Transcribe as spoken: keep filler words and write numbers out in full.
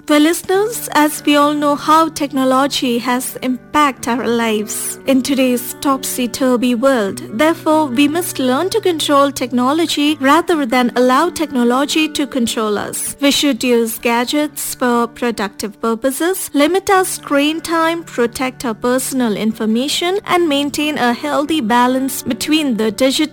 Well, listeners, as we all know how technology has impacted our lives in today's topsy-turvy world. Therefore, we must learn to control technology rather than allow technology to control us. We should use gadgets for productive purposes, limit our screen time, protect our personal information, and maintain a healthy balance between the digital